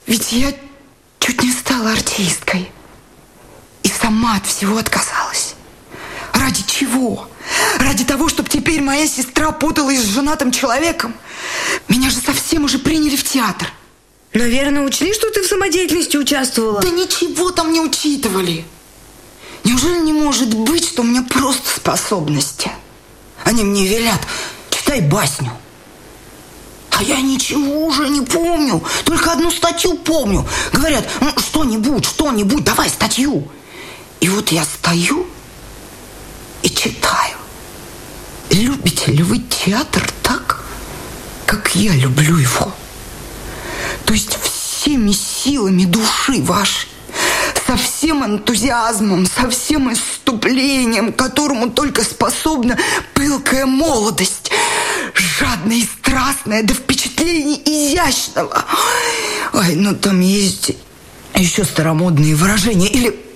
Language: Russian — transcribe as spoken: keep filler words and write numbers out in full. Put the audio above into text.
Ведь я чуть не стала артисткой. И сама от всего отказалась. Ради чего? Ради того, чтобы теперь моя сестра путалась с женатым человеком? Меня же совсем уже приняли в театр. Наверное, учли, что ты в самодеятельности участвовала? Да ничего там не учитывали. Неужели не может быть, что у меня просто способности? Они мне велят: читай басню. А я ничего уже не помню. Только одну статью помню. Говорят: ну, что-нибудь, что-нибудь, давай статью. И вот я стою и читаю. Любите ли вы театр так, как я люблю его? То есть всеми силами души вашей, со всем энтузиазмом, со всем исступлением, которому только способна пылкая молодость, жадная и страстная, до впечатлений изящного. Ой, ну там есть еще старомодные выражения. Или